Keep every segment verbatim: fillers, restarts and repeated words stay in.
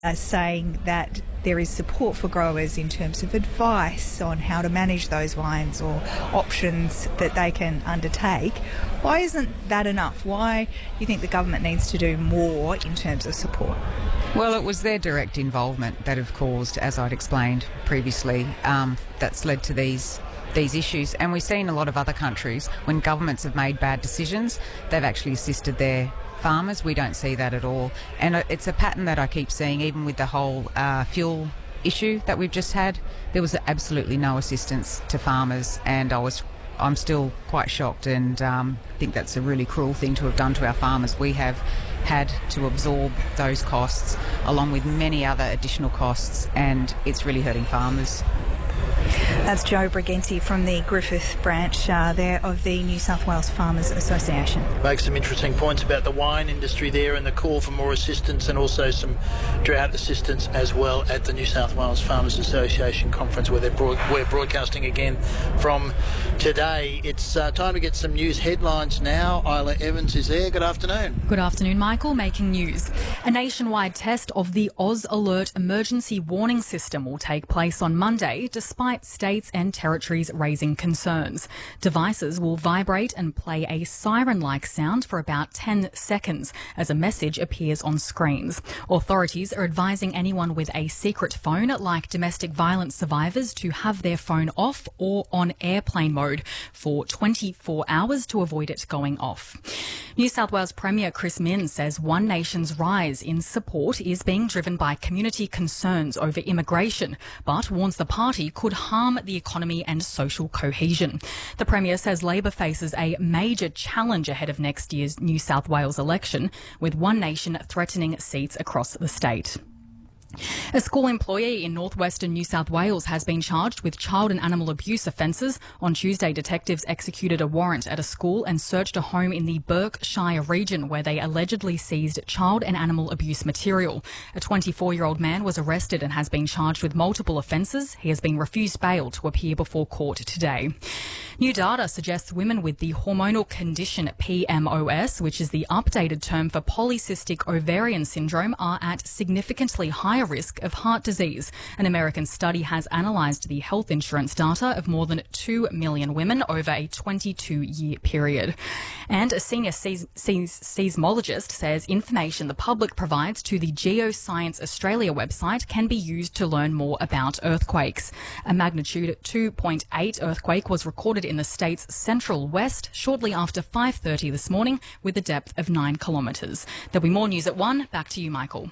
Uh, saying that there is support for growers in terms of advice on how to manage those vines or options that they can undertake. Why isn't that enough? Why do you think the government needs to do more in terms of support? Well, it was their direct involvement that have caused, as I'd explained previously, um, that's led to these these issues. And we've seen a lot of other countries, when governments have made bad decisions, they've actually assisted their farmers. We don't see that at all. And it's a pattern that I keep seeing, even with the whole uh, fuel issue that we've just had. There was absolutely no assistance to farmers, and I was, I'm still quite shocked, and um, think that's a really cruel thing to have done to our farmers. We have had to absorb those costs along with many other additional costs, and it's really hurting farmers. That's Jo Briganti from the Griffith branch uh, there of the New South Wales Farmers Association. Makes some interesting points about the wine industry there and the call for more assistance, and also some drought assistance as well at the New South Wales Farmers Association conference, where they're broad- we're broadcasting again from today. It's uh, time to get some news headlines now. Isla Evans is there. Good afternoon. Good afternoon, Michael. Making news. A nationwide test of the Oz Alert emergency warning system will take place on Monday, despite states and territories raising concerns. Devices will vibrate and play a siren-like sound for about ten seconds as a message appears on screens. Authorities are advising anyone with a secret phone, like domestic violence survivors, to have their phone off or on airplane mode for twenty-four hours to avoid it going off. New South Wales Premier Chris Minns says One Nation's rise in support is being driven by community concerns over immigration, but warns the party could harm the economy and social cohesion. The Premier says Labor faces a major challenge ahead of next year's New South Wales election, with One Nation threatening seats across the state. A school employee in northwestern New South Wales has been charged with child and animal abuse offences. On Tuesday, detectives executed a warrant at a school and searched a home in the Berkshire region where they allegedly seized child and animal abuse material. A twenty-four-year-old man was arrested and has been charged with multiple offences. He has been refused bail to appear before court today. New data suggests women with the hormonal condition P M O S, which is the updated term for polycystic ovarian syndrome, are at significantly higher risk of heart disease. An American study has analysed the health insurance data of more than two million women over a twenty-two-year period. And a senior seis- seis- seismologist says information the public provides to the Geoscience Australia website can be used to learn more about earthquakes. A magnitude two point eight earthquake was recorded in the state's central west shortly after five thirty this morning, with a depth of nine kilometres. There'll be more news at one. Back to you, Michael.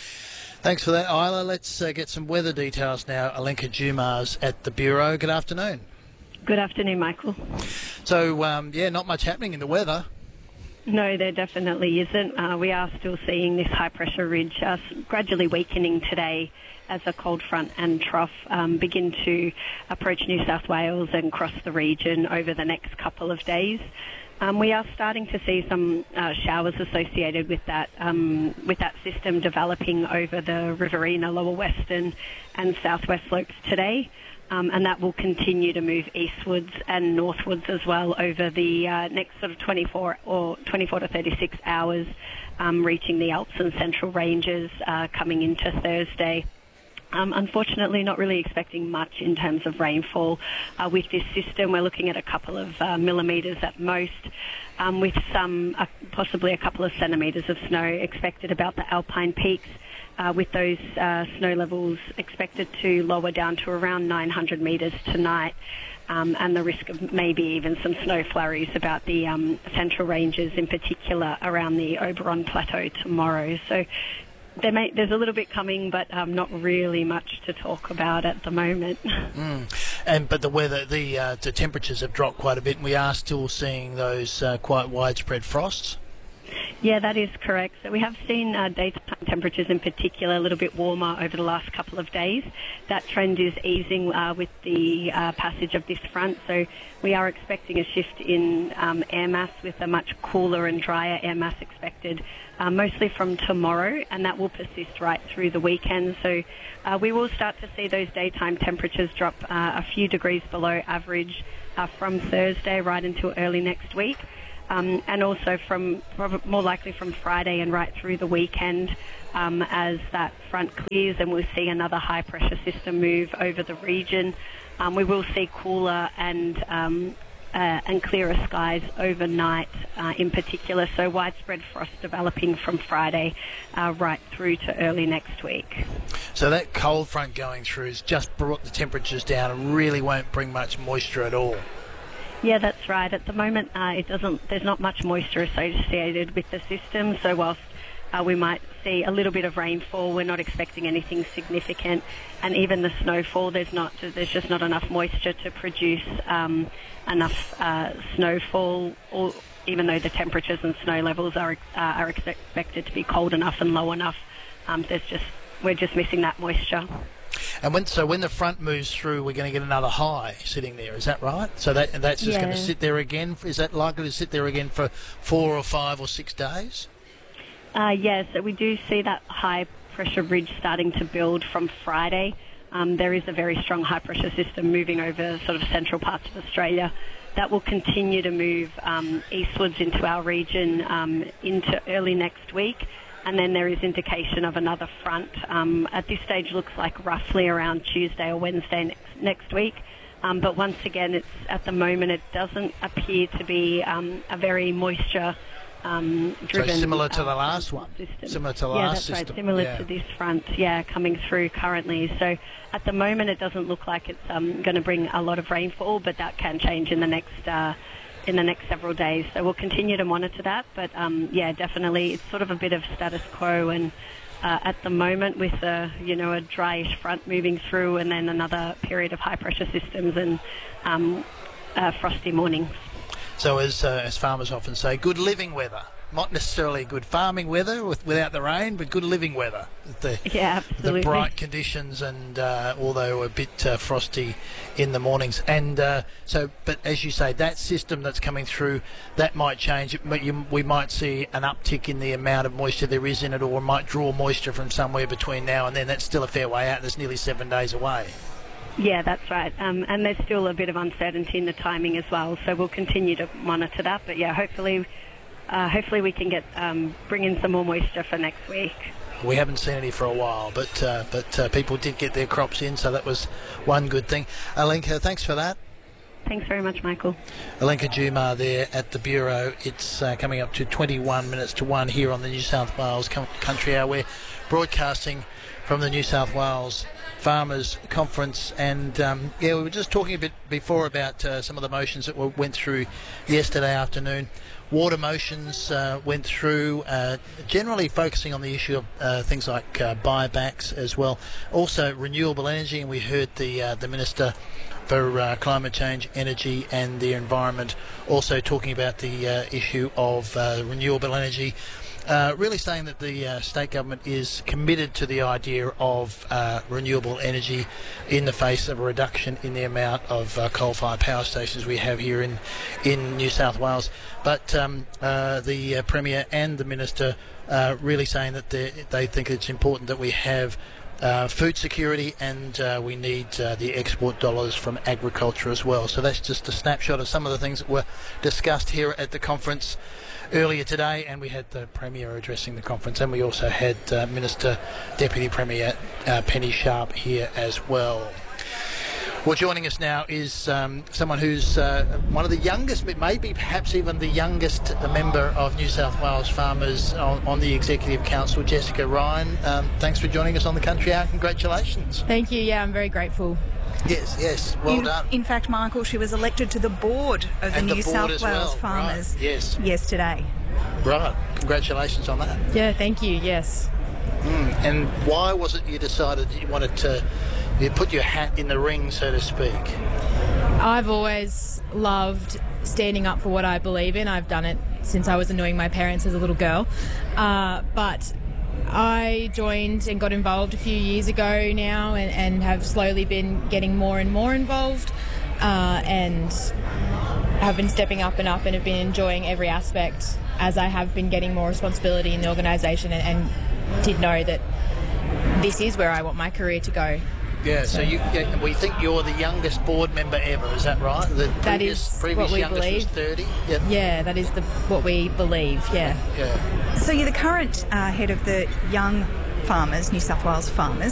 Thanks for that, Isla. Let's uh, get some weather details now. Alenka Dumas at the Bureau. Good afternoon. Good afternoon, Michael. So, um, yeah, not much happening in the weather. No, there definitely isn't. Uh, we are still seeing this high-pressure ridge uh, gradually weakening today as a cold front and trough um, begin to approach New South Wales and cross the region over the next couple of days. Um, we are starting to see some uh, showers associated with that um, with that system developing over the Riverina, lower western and southwest slopes today, um, and that will continue to move eastwards and northwards as well over the uh, next sort of twenty-four or twenty-four to thirty-six hours, um, reaching the Alps and Central Ranges uh, coming into Thursday. Um, unfortunately, not really expecting much in terms of rainfall uh, with this system. We're looking at a couple of uh, millimetres at most, um, with some uh, possibly a couple of centimetres of snow expected about the Alpine peaks, uh, with those uh, snow levels expected to lower down to around nine hundred metres tonight, um, and the risk of maybe even some snow flurries about the um, Central Ranges, in particular around the Oberon Plateau tomorrow. So There may, there's a little bit coming, but um, not really much to talk about at the moment. Mm. And but the weather, the uh, the temperatures have dropped quite a bit, and we are still seeing those uh, quite widespread frosts. Yeah, that is correct. So we have seen uh, daytime temperatures in particular a little bit warmer over the last couple of days. That trend is easing uh, with the uh, passage of this front. So we are expecting a shift in um, air mass, with a much cooler and drier air mass expected, uh, mostly from tomorrow, and that will persist right through the weekend. So uh, we will start to see those daytime temperatures drop uh, a few degrees below average uh, from Thursday right until early next week. um, and also from more likely from Friday and right through the weekend um, as that front clears and we'll see another high pressure system move over the region. Um, we will see cooler and um, uh, and clearer skies overnight uh, in particular, so widespread frost developing from Friday uh, right through to early next week. So that cold front going through has just brought the temperatures down and really won't bring much moisture at all. Yeah, that's right. At the moment, uh, it doesn't. There's not much moisture associated with the system, so whilst uh, we might see a little bit of rainfall, we're not expecting anything significant. And even the snowfall, there's not. There's just not enough moisture to produce um, enough uh, snowfall. Or even though the temperatures and snow levels are uh, are expected to be cold enough and low enough, um, there's just we're just missing that moisture. And when so when the front moves through, we're going to get another high sitting there. Is that right? So that that's just yeah. going to sit there again. Is that likely to sit there again for four or five or six days? Uh, yes, so we do see that high pressure ridge starting to build from Friday. Um, there is a very strong high pressure system moving over sort of central parts of Australia. That will continue to move um, eastwards into our region um, into early next week. And then there is indication of another front. Um, at this stage, looks like roughly around Tuesday or Wednesday next, next week. Um, but once again, it's at the moment it doesn't appear to be um, a very moisture um, driven. So similar to uh, the last one. System. Similar to the yeah, last that's system. right. Similar yeah. to this front, yeah, coming through currently. So at the moment, it doesn't look like it's um, going to bring a lot of rainfall, but that can change in the next. Uh, in the next several days. So we'll continue to monitor that. But, um, yeah, definitely it's sort of a bit of status quo. And uh, at the moment with, a, you know, a dryish front moving through and then another period of high-pressure systems and um, uh, frosty mornings. So as, uh, as farmers often say, good living weather. Not necessarily good farming weather with, without the rain, but good living weather. The, yeah, absolutely. The bright conditions and uh, although a bit uh, frosty in the mornings. And uh, so, but as you say, that system that's coming through, that might change. But you, we might see an uptick in the amount of moisture there is in it, or might draw moisture from somewhere between now and then. That's still a fair way out. That's nearly seven days away. Yeah, that's right. Um, and there's still a bit of uncertainty in the timing as well. So we'll continue to monitor that. But yeah, hopefully... Uh, hopefully we can get um, bring in some more moisture for next week. We haven't seen any for a while, but uh, but uh, people did get their crops in, so that was one good thing. Alenka, thanks for that. Thanks very much, Michael. Alenka Jumar there at the Bureau. It's uh, coming up to twenty-one minutes to one here on the New South Wales Country Hour. We're broadcasting from the New South Wales Farmers Conference, and um, yeah, we were just talking a bit before about uh, some of the motions that were, went through yesterday afternoon. Water motions uh, went through, uh, generally focusing on the issue of uh, things like uh, buybacks as well. Also renewable energy, and we heard the uh, the Minister for uh, Climate Change, Energy and the Environment also talking about the uh, issue of uh, renewable energy. Uh, really saying that the uh, state government is committed to the idea of uh, renewable energy in the face of a reduction in the amount of uh, coal-fired power stations we have here in, in New South Wales. But um, uh, the uh, Premier and the Minister uh, really saying that they think it's important that we have Uh, food security, and uh, we need uh, the export dollars from agriculture as well. So that's just a snapshot of some of the things that were discussed here at the conference earlier today, and we had the Premier addressing the conference, and we also had uh, Minister Deputy Premier uh, Penny Sharp here as well. Well, joining us now is um, someone who's uh, one of the youngest, but maybe perhaps even the youngest member of New South Wales Farmers on, on the Executive Council, Jessica Ryan. Um, thanks for joining us on the Country Hour. Congratulations. Thank you. Yeah, I'm very grateful. Yes, yes, well in, done. In fact, Michael, she was elected to the board of the and New the board South as Wales well. Farmers Right. Yes. yesterday. Right, congratulations on that. Yeah, thank you. Yes. Mm. And why was it you decided that you wanted to you put your hat in the ring, so to speak? I've always loved standing up for what I believe in. I've done it since I was annoying my parents as a little girl. Uh, but I joined and got involved a few years ago now, and, and have slowly been getting more and more involved, uh, and have been stepping up and up and have been enjoying every aspect as I have been getting more responsibility in the organisation, and, and did know that this is where I want my career to go. Yeah, so, so you, yeah, we think you're the youngest board member ever, is that right? The that previous, is previous what we youngest believe. was thirty? Yep. Yeah, that is the what we believe, yeah. Yeah. So you're the current uh, head of the Young Farmers, New South Wales Farmers.